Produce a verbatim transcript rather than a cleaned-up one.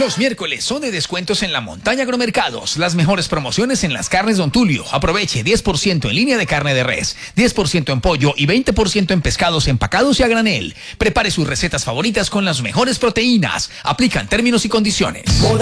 Los miércoles son de descuentos en la Montaña Agromercados. Las mejores promociones en las carnes Don Tulio. Aproveche diez por ciento en línea de carne de res, diez por ciento en pollo y veinte por ciento en pescados empacados y a granel. Prepare sus recetas favoritas con las mejores proteínas. Aplican términos y condiciones. Moda